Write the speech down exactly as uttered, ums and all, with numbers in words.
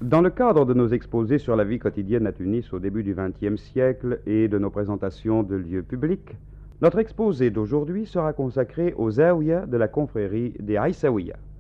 Dans le cadre de nos exposés sur la vie quotidienne à Tunis au début du vingtième siècle et de nos présentations de lieux publics, notre exposé d'aujourd'hui sera consacré aux zaouïas de la confrérie des Aïssaouiyas.